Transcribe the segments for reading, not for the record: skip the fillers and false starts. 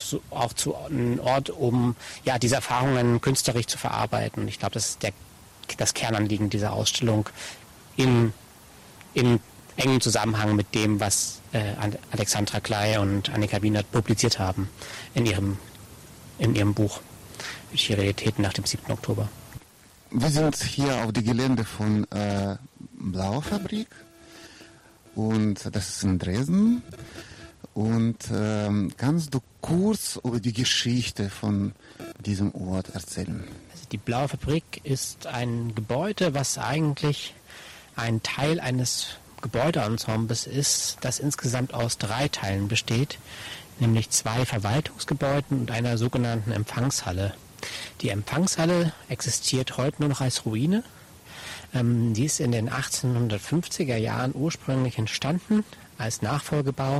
auch zu einem Ort, um diese Erfahrungen künstlerisch zu verarbeiten. Ich glaube, das ist das Kernanliegen dieser Ausstellung in engem Zusammenhang mit dem, was Alexandra Klei und Annika Wienert publiziert haben in ihrem Buch Die Realitäten nach dem 7. Oktober. Wir sind hier auf dem Gelände von Blaue Fabrik und das ist in Dresden. Und kannst du kurz über die Geschichte von diesem Ort erzählen? Also die Blaue Fabrik ist ein Gebäude, was eigentlich ein Teil eines Gebäudeensembles ist, das insgesamt aus 3 Teilen besteht, nämlich 2 Verwaltungsgebäuden und einer sogenannten Empfangshalle. Die Empfangshalle existiert heute nur noch als Ruine. Die ist in den 1850er Jahren ursprünglich entstanden als Nachfolgebau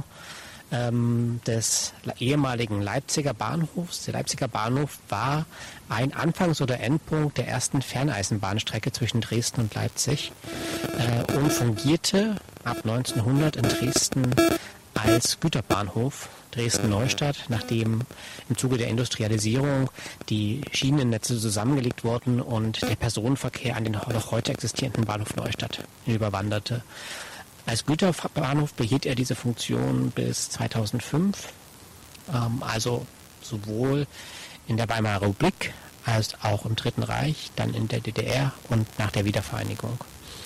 des ehemaligen Leipziger Bahnhofs. Der Leipziger Bahnhof war ein Anfangs- oder Endpunkt der ersten Ferneisenbahnstrecke zwischen Dresden und Leipzig und fungierte ab 1900 in Dresden als Güterbahnhof Dresden-Neustadt, nachdem im Zuge der Industrialisierung die Schienennetze zusammengelegt wurden und der Personenverkehr an den noch heute existierenden Bahnhof Neustadt überwanderte. Als Güterbahnhof behielt er diese Funktion bis 2005, also sowohl in der Weimarer Republik als auch im Dritten Reich, dann in der DDR und nach der Wiedervereinigung.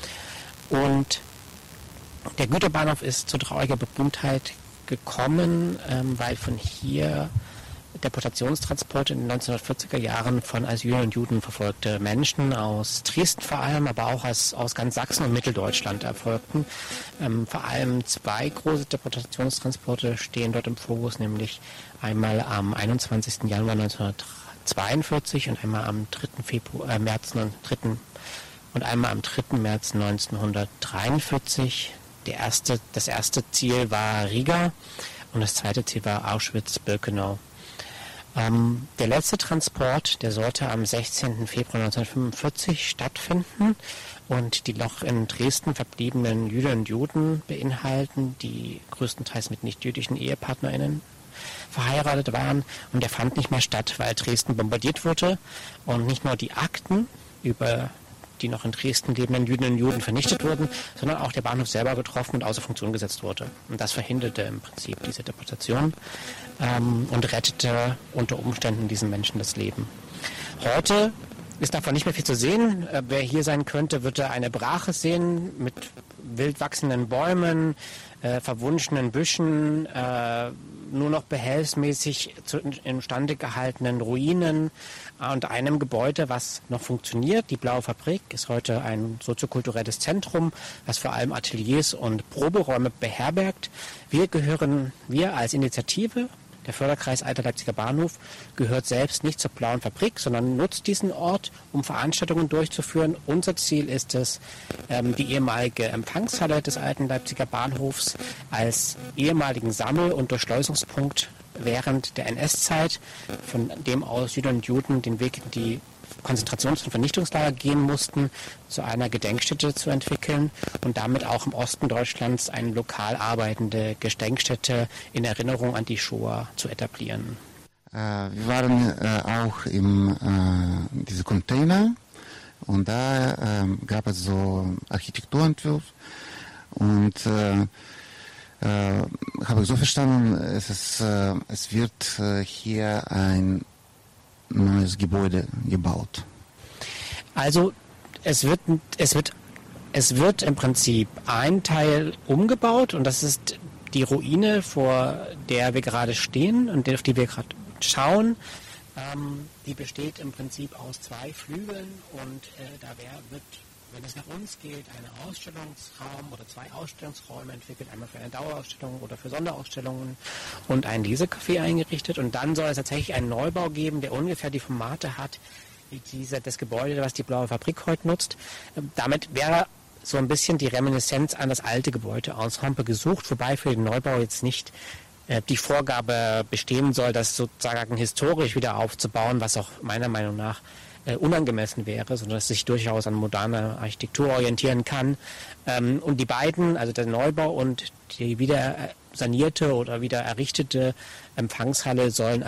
Und der Güterbahnhof ist zu trauriger Berühmtheit gekommen, weil von hier Deportationstransporte in den 1940er Jahren von als Jüdinnen und Juden verfolgte Menschen aus Dresden vor allem, aber auch aus ganz Sachsen und Mitteldeutschland erfolgten. Vor allem 2 große Deportationstransporte stehen dort im Fokus, nämlich einmal am 21. Januar 1942 und einmal am 3. März 1943. Das erste Ziel war Riga und das zweite Ziel war Auschwitz-Birkenau. Der letzte Transport, der sollte am 16. Februar 1945 stattfinden und die noch in Dresden verbliebenen Jüdinnen und Juden beinhalten, die größtenteils mit nicht-jüdischen EhepartnerInnen verheiratet waren, und der fand nicht mehr statt, weil Dresden bombardiert wurde und nicht nur die Akten über die noch in Dresden lebenden Jüdinnen und Juden vernichtet wurden, sondern auch der Bahnhof selber getroffen und außer Funktion gesetzt wurde. Und das verhinderte im Prinzip diese Deportation und rettete unter Umständen diesen Menschen das Leben. Heute ist davon nicht mehr viel zu sehen. Wer hier sein könnte, würde eine Brache sehen mit wild wachsenden Bäumen, verwunschenen Büschen, nur noch behelfsmäßig imstande gehaltenen Ruinen und einem Gebäude, was noch funktioniert. Die Blaue Fabrik ist heute ein soziokulturelles Zentrum, was vor allem Ateliers und Proberäume beherbergt. Wir als Initiative, der Förderkreis Alter Leipziger Bahnhof, gehört selbst nicht zur Blauen Fabrik, sondern nutzt diesen Ort, um Veranstaltungen durchzuführen. Unser Ziel ist es, die ehemalige Empfangshalle des alten Leipziger Bahnhofs als ehemaligen Sammel- und Durchschleusungspunkt während der NS-Zeit, von dem aus Jüdinnen und Juden den Weg in die Konzentrations- und Vernichtungslager gehen mussten, zu einer Gedenkstätte zu entwickeln und damit auch im Osten Deutschlands eine lokal arbeitende Gedenkstätte in Erinnerung an die Shoah zu etablieren. Wir waren auch in diesem Container und da gab es so Architekturentwurf und habe ich so verstanden, es wird hier ein neues Gebäude gebaut. Also es wird im Prinzip ein Teil umgebaut und das ist die Ruine, vor der wir gerade stehen und auf die wir gerade schauen. Die besteht im Prinzip aus 2 Flügeln und wird, wenn es nach uns geht, ein Ausstellungsraum oder 2 Ausstellungsräume entwickelt, einmal für eine Dauerausstellung oder für Sonderausstellungen und ein Lesecafé eingerichtet. Und dann soll es tatsächlich einen Neubau geben, der ungefähr die Formate hat wie das Gebäude, was die Blaue Fabrik heute nutzt. Damit wäre so ein bisschen die Reminiszenz an das alte Gebäudeensemble gesucht, wobei für den Neubau jetzt nicht die Vorgabe bestehen soll, das sozusagen historisch wieder aufzubauen, was auch meiner Meinung nach unangemessen wäre, sondern dass es sich durchaus an moderner Architektur orientieren kann. Und die beiden, also der Neubau und die wieder sanierte oder wieder errichtete Empfangshalle, sollen